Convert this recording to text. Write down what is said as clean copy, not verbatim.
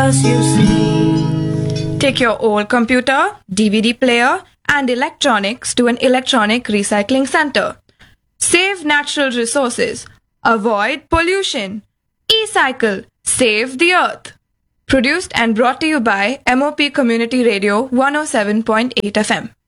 As you see. Take your old computer, DVD player, and electronics to an electronic recycling center. Save natural resources. Avoid pollution. E-cycle. Save the earth. Produced and brought to you by MOP Community Radio 107.8 FM.